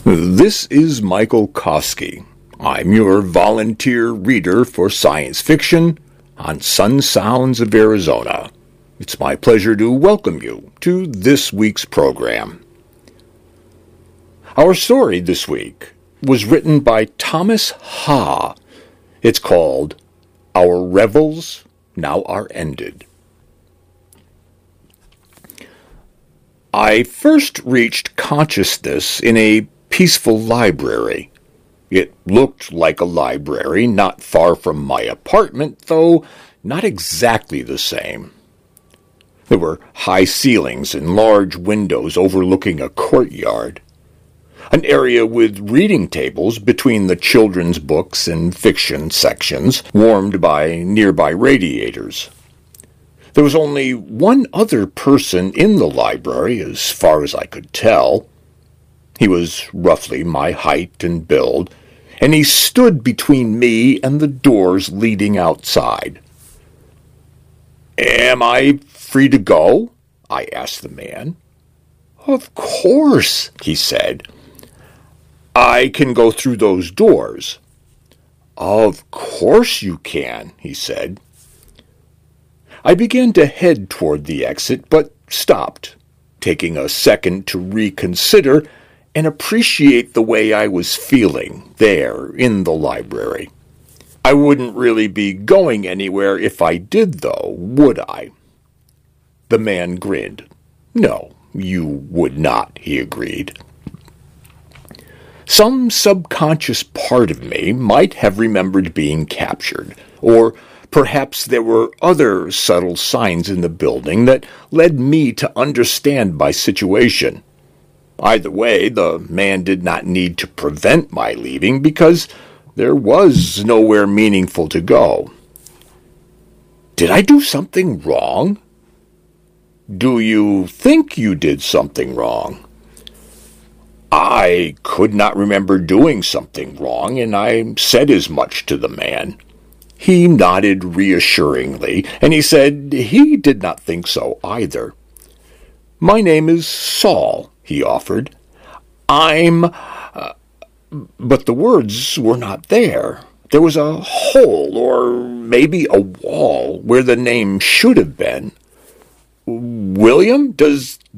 This is Michael Koski. I'm your volunteer reader for science fiction on Sun Sounds of Arizona. It's my pleasure to welcome you to this week's program. Our story this week was written by Thomas Ha. It's called Our Revels Now Are Ended. I first reached consciousness in a peaceful library. It looked like a library not far from my apartment, though not exactly the same. There were high ceilings and large windows overlooking a courtyard. An area with reading tables between the children's books and fiction sections, warmed by nearby radiators. There was only one other person in the library, as far as I could tell. He was roughly my height and build, and he stood between me and the doors leading outside. "Am I free to go?" I asked the man. "Of course," he said. "I can go through those doors." "Of course you can," he said. I began to head toward the exit, but stopped, taking a second to reconsider and appreciate the way I was feeling there in the library. I wouldn't really be going anywhere if I did, though, would I? The man grinned. "No, you would not," he agreed. Some subconscious part of me might have remembered being captured, or perhaps there were other subtle signs in the building that led me to understand my situation. Either way, the man did not need to prevent my leaving because there was nowhere meaningful to go. Did I do something wrong? Do you think you did something wrong? I could not remember doing something wrong, and I said as much to the man. He nodded reassuringly, and he said he did not think so either. "My name is Saul," he offered. But the words were not there. There was a hole, or maybe a wall, where the name should have been. "William, does